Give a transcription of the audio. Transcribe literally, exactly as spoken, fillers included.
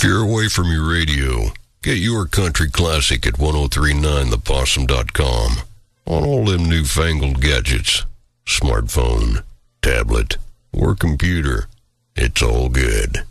If you're away from your radio, get your country classic at ten thirty-nine the possum dot com. On all them newfangled gadgets, smartphone, tablet, or computer, it's all good.